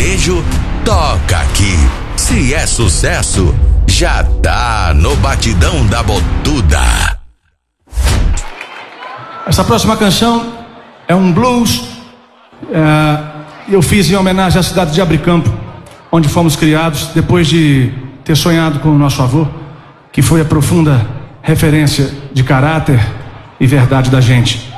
sertanejo, toca aqui. Se é sucesso, já tá no batidão da botuda. Essa próxima canção é um blues. Eu fiz em homenagem à cidade de Abricampo, onde fomos criados, depois de ter sonhado com o nosso avô, que foi a profunda referência de caráter e verdade da gente.